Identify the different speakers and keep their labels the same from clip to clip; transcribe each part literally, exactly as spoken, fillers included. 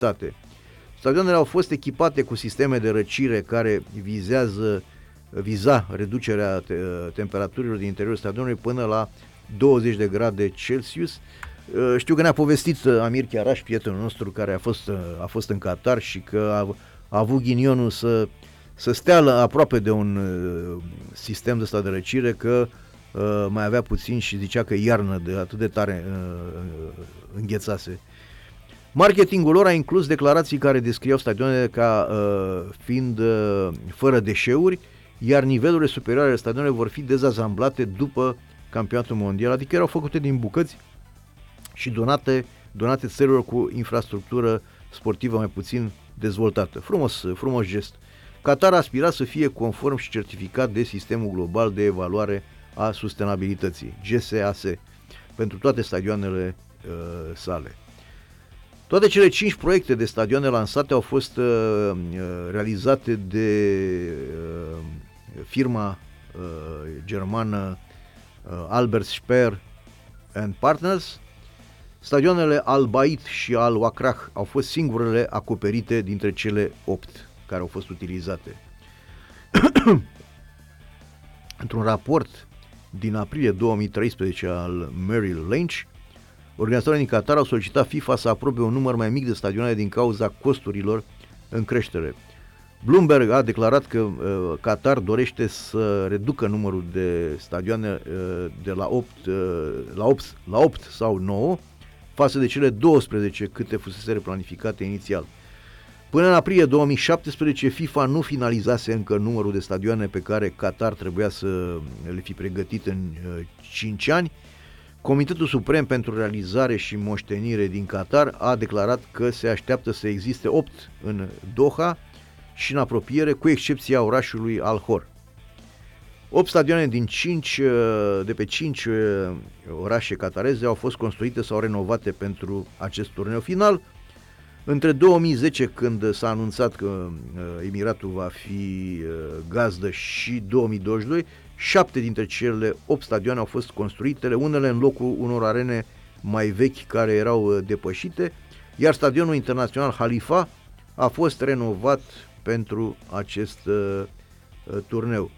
Speaker 1: Stadionele au fost echipate cu sisteme de răcire care vizează, viza reducerea te, temperaturilor din interiorul stadionului până la douăzeci de grade Celsius. Știu că ne-a povestit Amir Chiaraș, prietenul nostru, care a fost, a fost în Qatar și că a, a avut ghinionul să, să stea la, aproape de un sistem de ăsta de răcire, că uh, mai avea puțin și zicea că iarnă de atât de tare uh, înghețase. Marketingul lor a inclus declarații care descriau stadionele ca uh, fiind uh, fără deșeuri, iar nivelurile superioare ale stadionelor vor fi dezasamblate după campionatul mondial, adică erau făcute din bucăți și donate, donate țărilor cu infrastructură sportivă mai puțin dezvoltată. Frumos, frumos gest. Qatar aspira să fie conform și certificat de Sistemul Global de Evaluare a Sustenabilității, G S A S, pentru toate stadioanele uh, sale. Toate cele cinci proiecte de stadioane lansate au fost uh, realizate de uh, firma uh, germană uh, Albert Speer and Partners. Stadioanele Al Bayt și Al Wakrah au fost singurele acoperite dintre cele opt care au fost utilizate. Într-un raport din aprilie două mii treisprezece al Merrill Lynch, organizatorii din Qatar au solicitat FIFA să aprobe un număr mai mic de stadioane din cauza costurilor în creștere. Bloomberg a declarat că uh, Qatar dorește să reducă numărul de stadioane uh, de la opt, uh, la, opt, la opt sau nouă față de cele douăsprezece câte fusese planificate inițial. Până în aprilie două mii șaptesprezece, FIFA nu finalizase încă numărul de stadioane pe care Qatar trebuia să le fi pregătit în uh, cinci ani. Comitetul Suprem pentru Realizare și Moștenire din Qatar a declarat că se așteaptă să existe opt în Doha și în apropiere, cu excepția orașului Al-Hor. opt stadioane din cinci, de pe cinci orașe qatareze au fost construite sau renovate pentru acest turneu final. Între două mii zece, când s-a anunțat că Emiratul va fi gazdă, și două mii douăzeci și doi, șapte dintre cele opt stadioane au fost construite, unele în locul unor arene mai vechi care erau depășite, iar stadionul internațional Khalifa a fost renovat pentru acest uh, turneu.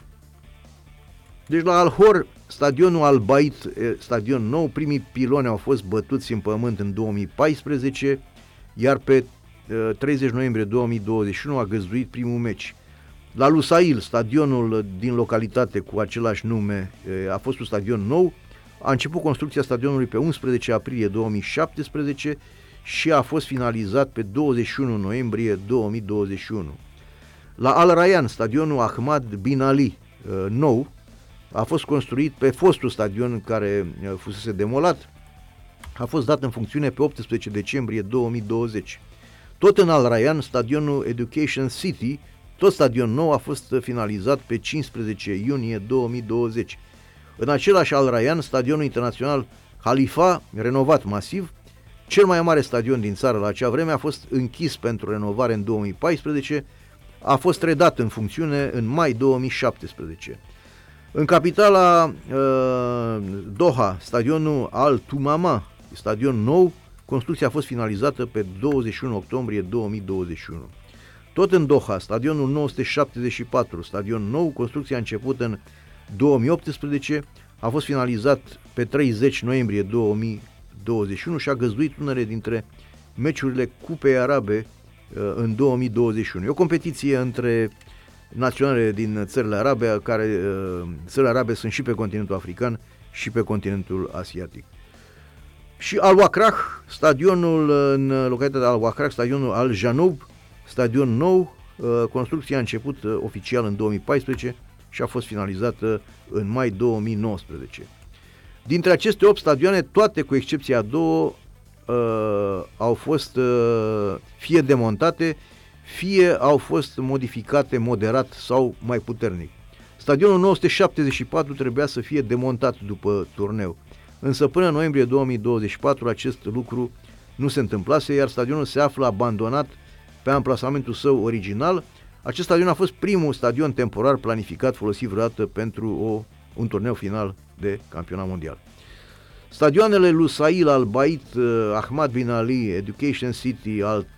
Speaker 1: Deci la Al-Hor, stadionul Al Bayt, stadion nou, primii piloni au fost bătuți în pământ în două mii paisprezece, iar pe uh, treizeci noiembrie două mii douăzeci și unu a găzduit primul meci. La Lusail, stadionul din localitate cu același nume, a fost un stadion nou. A început construcția stadionului pe unsprezece aprilie două mii șaptesprezece și a fost finalizat pe douăzeci și unu noiembrie două mii douăzeci și unu. La Al Rayyan, stadionul Ahmad bin Ali, nou, a fost construit pe fostul stadion care fusese demolat. A fost dat în funcțiune pe optsprezece decembrie două mii douăzeci. Tot în Al Rayyan, stadionul Education City, tot stadion nou, a fost finalizat pe cincisprezece iunie două mii douăzeci. În același Al Rayyan, stadionul internațional Khalifa, renovat masiv, cel mai mare stadion din țară la acea vreme, a fost închis pentru renovare în două mii paisprezece, a fost redat în funcțiune în mai două mii șaptesprezece. În capitala uh, Doha, stadionul Al Tumama, stadion nou, construcția a fost finalizată pe douăzeci și unu octombrie două mii douăzeci și unu. Tot în Doha, stadionul nouă sute șaptezeci și patru, stadion nou, construcția a început în două mii optsprezece, a fost finalizat pe treizeci noiembrie două mii douăzeci și unu și a găzduit unele dintre meciurile Cupei Arabe uh, în două mii douăzeci și unu. E o competiție între naționale din țările arabe, care uh, țările arabe sunt și pe continentul african și pe continentul asiatic. Și Al Wakrah, stadionul în localitatea Al Wakrah, stadionul Al Janoub, stadion nou, construcția a început oficial în două mii paisprezece și a fost finalizată în mai două mii nouăsprezece. Dintre aceste opt stadioane, toate cu excepția a două uh, au fost uh, fie demontate, fie au fost modificate moderat sau mai puternic. Stadionul nouă sute șaptezeci și patru trebuia să fie demontat după turneu, însă până în noiembrie două mii douăzeci și patru acest lucru nu se întâmplase, iar stadionul se află abandonat pe amplasamentul său original. Acest stadion a fost primul stadion temporar planificat folosit vreodată pentru o, un turneu final de campionat mondial. Stadioanele Lusail, Al Bayt, Ahmad bin Ali, Education City, Al